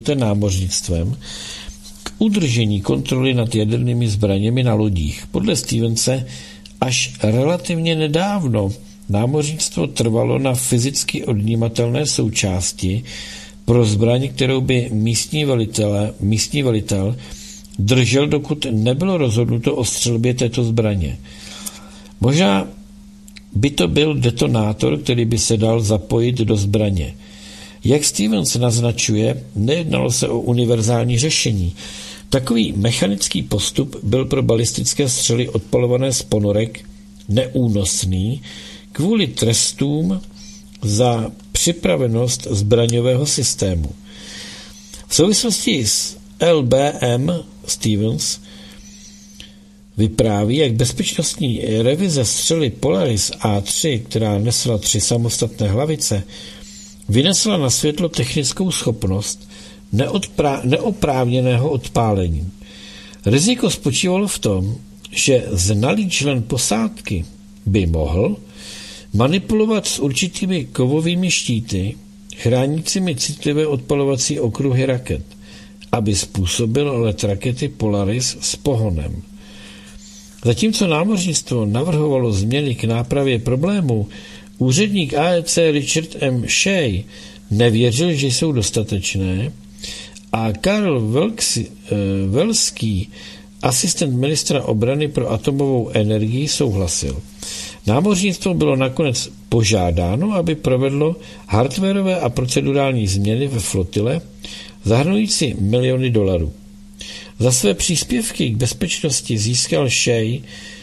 námořnictvem k udržení kontroly nad jadernými zbraněmi na lodích. Podle Stevense až relativně nedávno námořnictvo trvalo na fyzicky odnímatelné součásti pro zbraň, kterou by místní velitel držel, dokud nebylo rozhodnuto o střelbě této zbraně. Možná by to byl detonátor, který by se dal zapojit do zbraně. Jak Stevens naznačuje, nejednalo se o univerzální řešení. Takový mechanický postup byl pro balistické střely odpalované z ponorek neúnosný kvůli trestům za připravenost zbraňového systému. V souvislosti s LBM Stevens vypráví, jak bezpečnostní revize střely Polaris A3, která nesla 3 samostatné hlavice, vynesla na světlo technickou schopnost neoprávněného odpálení. Riziko spočívalo v tom, že znalý člen posádky by mohl manipulovat s určitými kovovými štíty, chránícími citlivé odpalovací okruhy raket, aby způsobil let rakety Polaris s pohonem. Zatímco námořnictvo navrhovalo změny k nápravě problému, úředník AEC Richard M. Shea nevěřil, že jsou dostatečné, a Karl Welský, asistent ministra obrany pro atomovou energii, souhlasil. Námořnictvo bylo nakonec požádáno, aby provedlo hardwarové a procedurální změny ve flotile, zahrnující miliony dolarů. Za své příspěvky k bezpečnosti získal Shea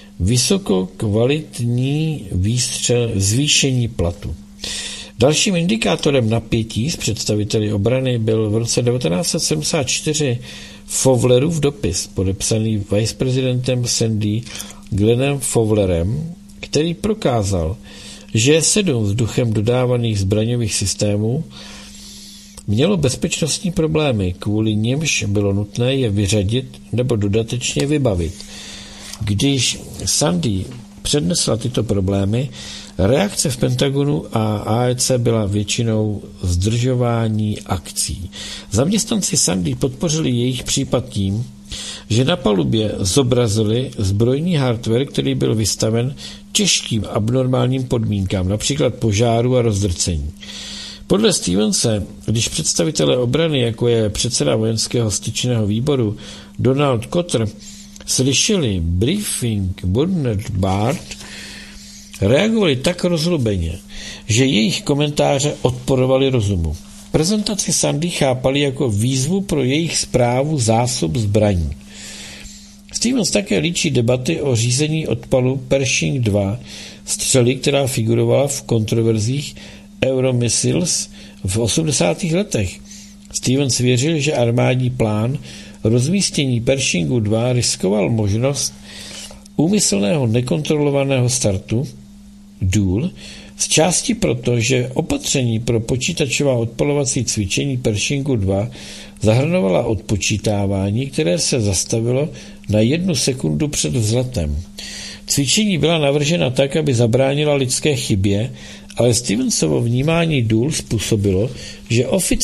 vysokokvalitní zvýšení platu. Dalším indikátorem napětí s představiteli obrany byl v roce 1974 Fowlerův dopis, podepsaný viceprezidentem Sandy Glennem Fowlerem, který prokázal, že 7 vzduchem dodávaných zbraňových systémů mělo bezpečnostní problémy, kvůli nimž bylo nutné je vyřadit nebo dodatečně vybavit. Když Sandy přednesla tyto problémy, reakce v Pentagonu a AEC byla většinou zdržování akcí. Zaměstnanci Sandy podpořili jejich případ tím, že na palubě zobrazili zbrojní hardware, který byl vystaven těžkým abnormálním podmínkám, například požáru a rozdrcení. Podle Stevense, když představitelé obrany, jako je předseda vojenského styčného výboru Donald Cotter, slyšeli briefing Bernard Bart, reagovali tak rozlobeně, že jejich komentáře odporovaly rozumu. Prezentaci Sandy chápali jako výzvu pro jejich správu zásob zbraní. Stevens také líčí debaty o řízení odpalu Pershing 2, střely, která figurovala v kontroverzích Euromissiles v 80. letech. Stevens věřil, že armádní plán rozmístění Pershingu 2 riskoval možnost úmyslného nekontrolovaného startu důl, z části proto, že opatření pro počítačová odpalovací cvičení Pershingu 2 zahrnovala odpočítávání, které se zastavilo na 1 sekundu před vzletem. Cvičení byla navržena tak, aby zabránila lidské chybě, ale Stevensovo vnímání důl způsobilo, že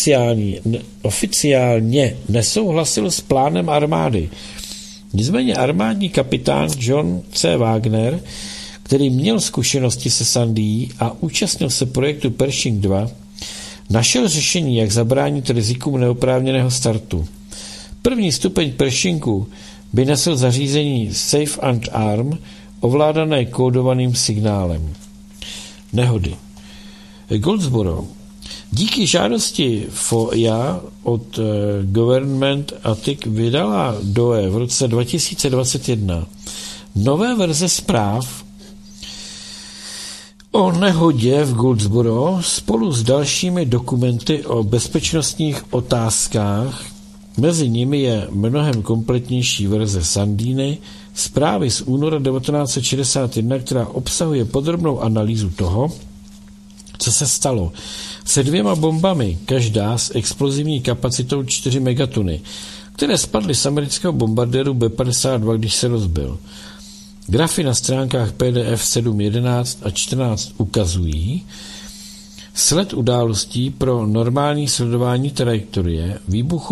oficiálně nesouhlasil s plánem armády. Nicméně armádní kapitán John C. Wagner, který měl zkušenosti se Sandy a účastnil se projektu Pershing 2, našel řešení, jak zabránit rizikům neoprávněného startu. První stupeň Pershingu by nesl zařízení Safe and Arm, ovládané kódovaným signálem. Nehody. Goldsboro. Díky žádosti FOIA od Government Attic vydala DOE v roce 2021 nové verze zpráv o nehodě v Goldsboro spolu s dalšími dokumenty o bezpečnostních otázkách. Mezi nimi je mnohem kompletnější verze Sandiny, zprávy z února 1961, která obsahuje podrobnou analýzu toho, co se stalo se 2 bombami, každá s explozivní kapacitou 4 megatuny, které spadly z amerického bombardéru B-52, když se rozbil. Grafy na stránkách PDF 7.11 a 14 ukazují, Sled událostí pro normální sledování trajektorie výbuchu